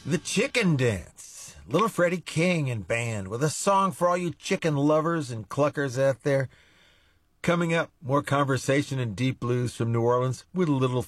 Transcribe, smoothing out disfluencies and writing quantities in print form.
The Chicken Dance. Little Freddie King and band with a song for all you chicken lovers and cluckers out there. Coming up, more conversation and deep blues from New Orleans with Little